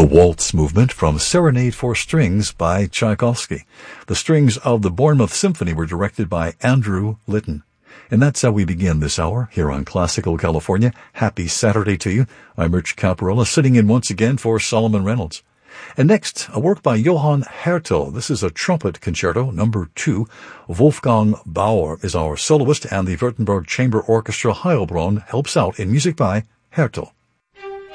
waltz movement from Serenade for Strings by Tchaikovsky. The strings of the Bournemouth Symphony were directed by Andrew Litton. And that's how we begin this hour here on Classical California. Happy Saturday to you. I'm Rich Caparella, sitting in once again for Solomon Reynolds. And next, a work by Johann Hertel. This is a trumpet concerto, number 2. Wolfgang Bauer is our soloist, and the Württemberg Chamber Orchestra Heilbronn helps out in music by Hertel.